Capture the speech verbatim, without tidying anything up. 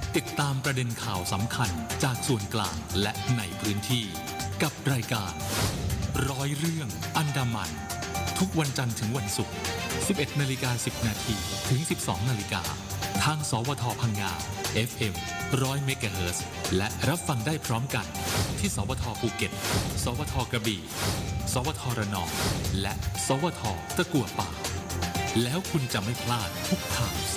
ติดตามประเด็นข่าวสำคัญจากส่วนกลางและในพื้นที่กับรายการร้อยเรื่องอันดามันทุกวันจันทร์ถึงวันศุกร์ สิบเอ็ดนาฬิกาสิบนาทีถึง สิบสองนาฬิกาทางสวทพังงา เอฟ เอ็ม หนึ่งร้อยเมกะเฮิรตซ์และรับฟังได้พร้อมกันที่สวทภูเก็ตสวทกระบี่สวทระนองและสวทตะกั่วป่าแล้วคุณจะไม่พลาดทุกข่าวส